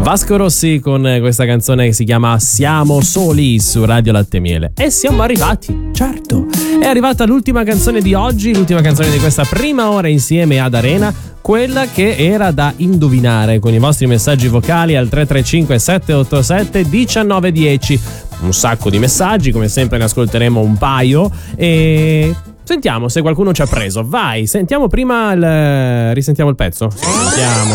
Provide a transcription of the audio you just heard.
Vasco Rossi con questa canzone che si chiama Siamo Soli su Radio Latte e Miele. E siamo arrivati, certo, è arrivata l'ultima canzone di oggi, l'ultima canzone di questa prima ora insieme ad Arena, quella che era da indovinare con i vostri messaggi vocali al 335 787 1910. Un sacco di messaggi, come sempre ne ascolteremo un paio e sentiamo se qualcuno ci ha preso. Vai, sentiamo prima risentiamo il pezzo. Sentiamo.